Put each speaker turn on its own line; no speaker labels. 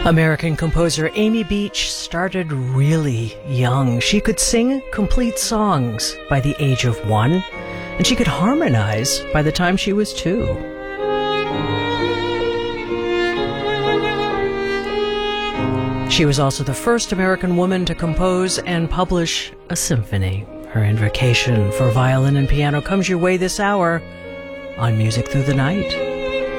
American composer Amy Beach started really young. She could sing complete songs by the age of 1, and she could harmonize by the time she was 2. She was also the first American woman to compose and publish a symphony. Her invocation for violin and piano comes your way this hour on Music Through the Night.